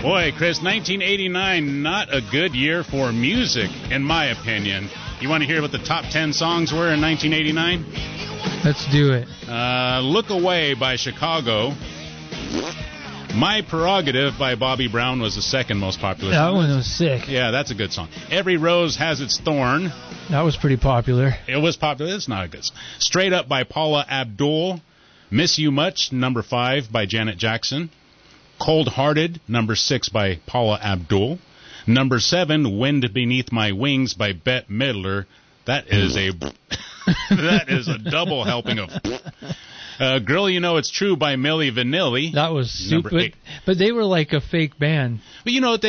Boy, Chris, 1989, not a good year for music, in my opinion. You want to hear what the top 10 songs were in 1989? Let's do it. Look Away by Chicago. My Prerogative by Bobby Brown was the second most popular song. That one was sick. Yeah, that's a good song. Every Rose Has Its Thorn. That was pretty popular. It was popular. It's not a good song. Straight Up by Paula Abdul. Miss You Much, number 5 by Janet Jackson. Cold Hearted, number 6 by Paula Abdul. Number 7, Wind Beneath My Wings by Bette Midler. That is a double helping of. Girl You Know It's True by Milli Vanilli. That was super. But they were like a fake band. But you know what?